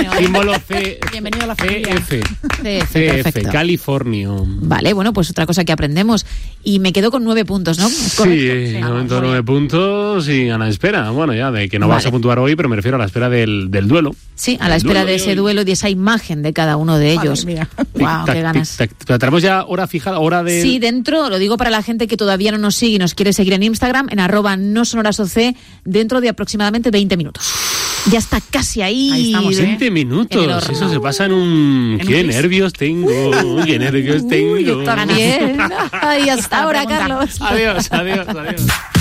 Símbolo C. Bienvenido a la familia. CF, California. Vale, bueno, pues otra cosa que aprendemos. Y me quedo con 9 puntos, ¿no? Sí, de momento 9 puntos y a la espera. Bueno, ya de que no vas a puntuar hoy, pero me refiero a la espera del duelo. Sí, a la espera de ese duelo y de esa imagen de cada uno de ellos. Wow, qué ganas. ¿Tenemos ya hora fijada? Hora de... Sí, dentro, lo digo para la gente que todavía no nos sigue y nos quiere seguir en Instagram, en @nosonorasoc, dentro de aproximadamente 20 minutos. Ya está casi ahí. Ahí estamos, 20 minutos. Eso se pasa en un... ¡Qué nervios tengo! ¡Qué nervios tengo! Yo también. Ay, hasta ahora, Carlos. Adiós.